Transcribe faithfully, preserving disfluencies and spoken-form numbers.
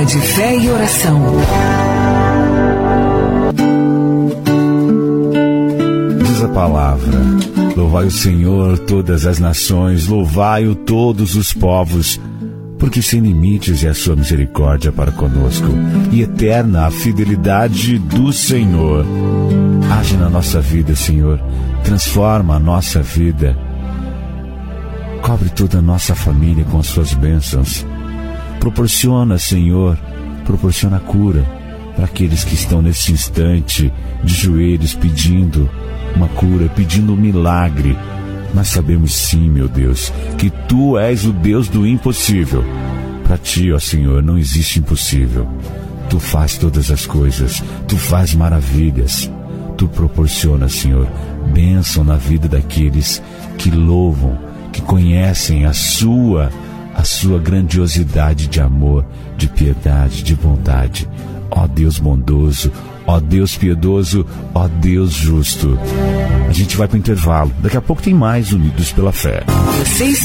de fé e oração. Diz a palavra: louvai o Senhor todas as nações, louvai-o todos os povos, porque sem limites é a sua misericórdia para conosco, e eterna a fidelidade do Senhor. Age na nossa vida, Senhor, transforma a nossa vida, cobre toda a nossa família com as suas bênçãos. Proporciona, Senhor, proporciona cura para aqueles que estão nesse instante de joelhos pedindo uma cura, pedindo um milagre. Mas sabemos sim, meu Deus, que Tu és o Deus do impossível. Para Ti, ó Senhor, não existe impossível. Tu faz todas as coisas, Tu faz maravilhas. Tu proporciona, Senhor, bênção na vida daqueles que louvam, que conhecem a Sua, a Sua grandiosidade de amor, de piedade, de bondade. Ó Deus bondoso, ó Deus piedoso, ó Deus justo. A gente vai para o intervalo. Daqui a pouco tem mais Unidos pela Fé. Você